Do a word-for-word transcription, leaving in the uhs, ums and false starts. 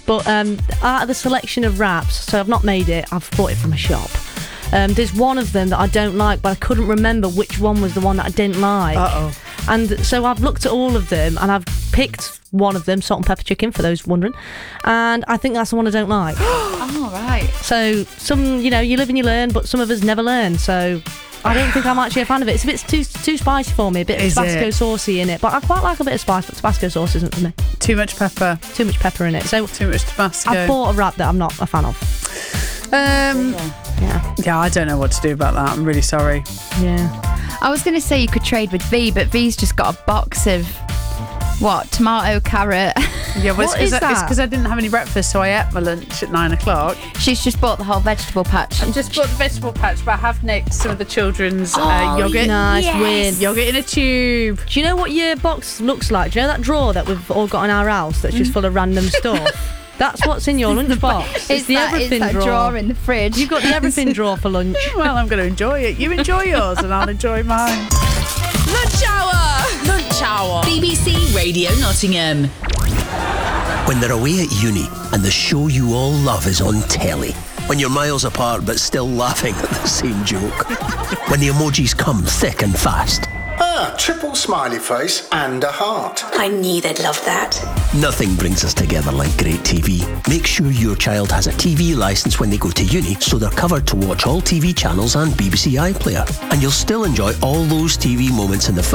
But um, out of the selection of wraps, so I've not made it, I've bought it from a shop. Um, there's one of them that I don't like, but I couldn't remember which one was the one that I didn't like. Uh-oh. And so I've looked at all of them, and I've picked one of them, salt and pepper chicken, for those wondering. And I think that's the one I don't like. Oh, right. So some, you know, you live and you learn, but some of us never learn. So I don't think I'm actually a fan of it. It's a bit too too spicy for me, a bit of Is Tabasco it? saucy in it. But I quite like a bit of spice, but Tabasco sauce isn't for me. Too much pepper. Too much pepper in it. So Too much Tabasco. I bought a wrap that I'm not a fan of. Um, Yeah. yeah, I don't know what to do about that. I'm really sorry. Yeah. I was going to say you could trade with V, but V's just got a box of, what, tomato, carrot. Yeah, well, What it's is because that? I didn't have any breakfast, so I ate my lunch at nine o'clock. She's just bought the whole vegetable patch. I just bought the vegetable patch, but I have nicked some of the children's uh, yogurt. Nice win. Yogurt in a tube. Do you know what your box looks like? Do you know that drawer that we've all got in our house that's just full of random stuff? That's what's in your lunchbox. It's, It's the that, everything it's that drawer. drawer in the fridge. You've got the everything drawer for lunch. Well, I'm going to enjoy it. You enjoy yours, and I'll enjoy mine. Lunch Hour! Lunch Hour! B B C Radio Nottingham. When they're away at uni and the show you all love is on telly. When you're miles apart but still laughing at the same joke. When the emojis come thick and fast. Ah, triple smiley face and a heart. I knew they'd love that. Nothing brings us together like great T V. Make sure your child has a T V licence when they go to uni so they're covered to watch all T V channels and B B C iPlayer. And you'll still enjoy all those T V moments in the family.